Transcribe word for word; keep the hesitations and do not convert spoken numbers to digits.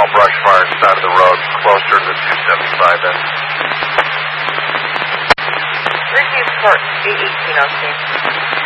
small brush fire side of the road, closer to the two seventy-five end. Reduce port eight eighteen on scene.